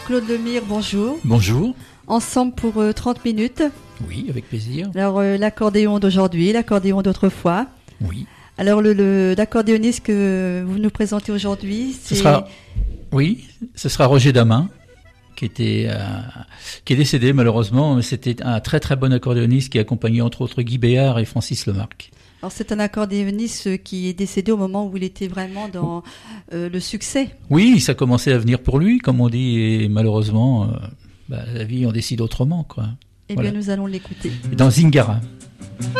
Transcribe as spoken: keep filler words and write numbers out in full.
Claude Lemire, bonjour. Bonjour. Ensemble pour euh, trente minutes. Oui, avec plaisir. Alors, euh, l'accordéon d'aujourd'hui, l'accordéon d'autrefois. Oui. Alors, le, le, l'accordéoniste que vous nous présentez aujourd'hui, c'est... Ce sera, oui, ce sera Roger Damin, qui était, euh, qui est décédé malheureusement, mais c'était un très très bon accordéoniste qui accompagnait entre autres Guy Béard et Francis Lemarque. Alors, c'est un accordéoniste qui est décédé au moment où il était vraiment dans euh, le succès. Oui, ça commençait à venir pour lui, comme on dit, et malheureusement, euh, bah, la vie en décide autrement, quoi. Eh Voilà. bien, nous allons l'écouter. Dans Zingara.